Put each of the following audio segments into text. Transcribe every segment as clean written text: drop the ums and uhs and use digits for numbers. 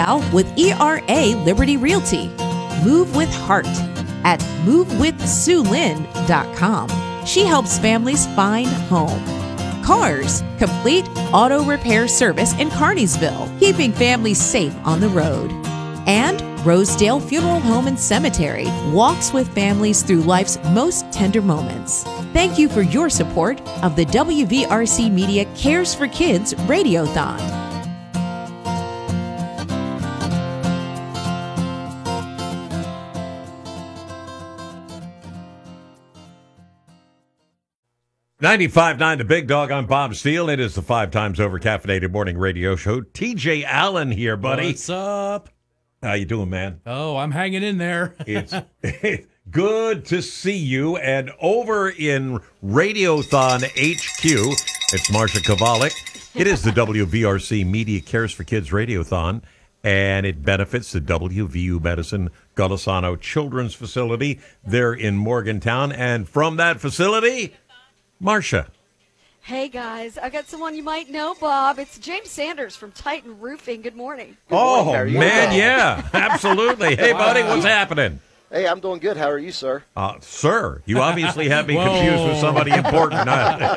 gal with ERA Liberty Realty. Move with heart at movewithsulynn.com. She helps families find home. Cars, complete auto repair service in Carneysville, keeping families safe on the road. And Rosedale Funeral Home and Cemetery walks with families through life's most tender moments. Thank you for your support of the WVRC Media Cares for Kids Radiothon. .95.9 The Big Dog. I'm Bob Steele. It is the 5 times over caffeinated morning radio show. TJ Allen here, buddy. What's up? How you doing, man? Oh, I'm hanging in there. It's good to see you. And over in Radiothon HQ, it's Marsha Kovalik. It is the WVRC Media Cares for Kids Radiothon, and it benefits the WVU Medicine Golisano Children's Facility there in Morgantown. And from that facility, Marsha. Hey, guys. I've got someone you might know, Bob. It's James Sanders from Titan Roofing. Good morning. Good morning. Man, yeah, absolutely. Hey, buddy, what's happening? Hey, I'm doing good. How are you, sir? Sir, you obviously have me confused with somebody important.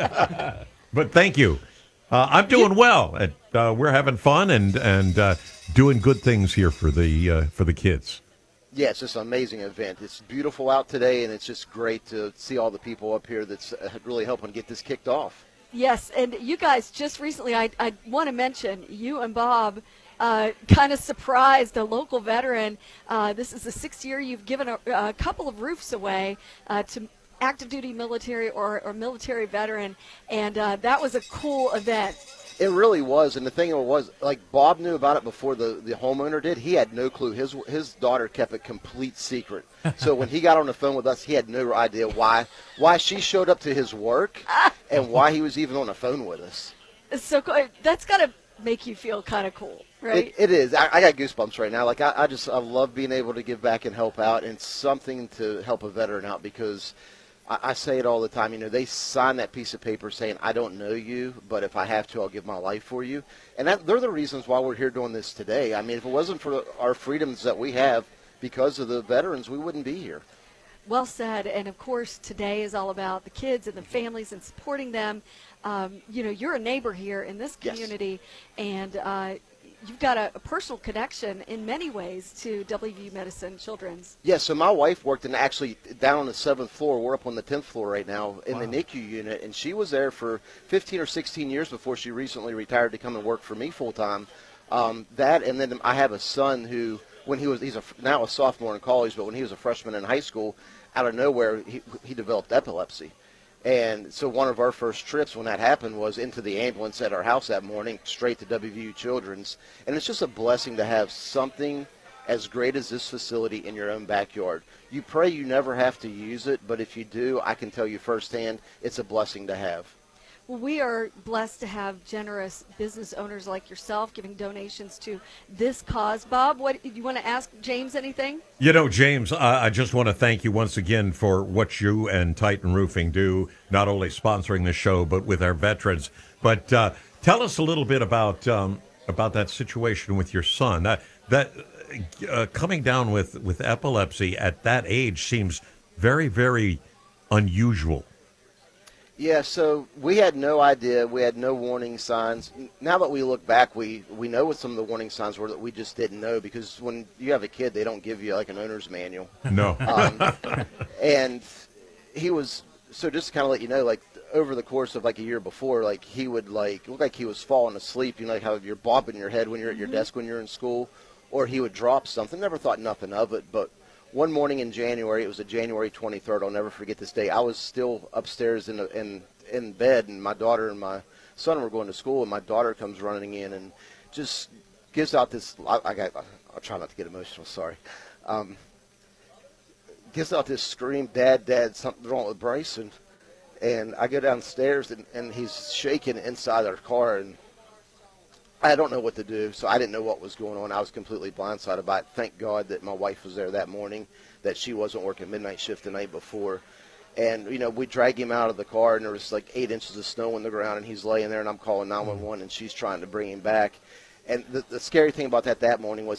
But thank you. I'm doing well. We're having fun and doing good things here for the kids. Yeah, it's just an amazing event. It's beautiful out today, and it's just great to see all the people up here that's really helping get this kicked off. Yes, and you guys just recently, I want to mention, you and Bob kind of surprised a local veteran. This is the 6th year you've given a couple of roofs away to active duty military or military veteran, and that was a cool event. It really was, and the thing was, like, Bob knew about it before the homeowner did. He had no clue. His daughter kept it complete secret. So when he got on the phone with us, he had no idea why she showed up to his work and why he was even on the phone with us. So that's got to make you feel kind of cool, right? It is. I got goosebumps right now. Like, I love being able to give back and help out, and it's something to help a veteran out because I say it all the time. You know, they sign that piece of paper saying, I don't know you, but if I have to, I'll give my life for you. And they're the reasons why we're here doing this today. I mean, if it wasn't for our freedoms that we have because of the veterans, we wouldn't be here. Well said. And, of course, today is all about the kids and the families and supporting them. You know, you're a neighbor here in this community, yes. And you've got a personal connection in many ways to WVU Medicine Children's. Yeah, so my wife worked actually down on the 7th floor. We're up on the 10th floor right now in the NICU unit, and she was there for 15 or 16 years before she recently retired to come and work for me full-time. That, and then I have a son who, he's now a sophomore in college, but when he was a freshman in high school, out of nowhere, he developed epilepsy. And so one of our first trips when that happened was into the ambulance at our house that morning, straight to WVU Children's. And it's just a blessing to have something as great as this facility in your own backyard. You pray you never have to use it, but if you do, I can tell you firsthand, it's a blessing to have. Well, we are blessed to have generous business owners like yourself giving donations to this cause. Bob, what do you want to ask James anything? You know, James, I just want to thank you once again for what you and Titan Roofing do, not only sponsoring the show, but with our veterans. But tell us a little bit about that situation with your son. That coming down with epilepsy at that age seems very, very unusual. Yeah, so we had no idea. We had no warning signs. Now that we look back, we know what some of the warning signs were that we just didn't know, because when you have a kid, they don't give you like an owner's manual. No. And he was, so just to kind of let you know, like over the course of like a year before, like he would like look like he was falling asleep. You know, like how you're bobbing your head when you're at your desk when you're in school, or he would drop something. Never thought nothing of it, but one morning in January, it was a January 23rd, I'll never forget this day. I was still upstairs in bed, and my daughter and my son were going to school, and my daughter comes running in and just gives out this, I'll try not to get emotional, sorry. Gives out this scream, Dad, something's wrong with Bryson. And I go downstairs, and he's shaking inside our car, and I don't know what to do, so I didn't know what was going on. I was completely blindsided by it. Thank God that my wife was there that morning, that she wasn't working midnight shift the night before. And, you know, we drag him out of the car, and there was like 8 inches of snow on the ground, and he's laying there, and I'm calling 911, and she's trying to bring him back. And the scary thing about that morning was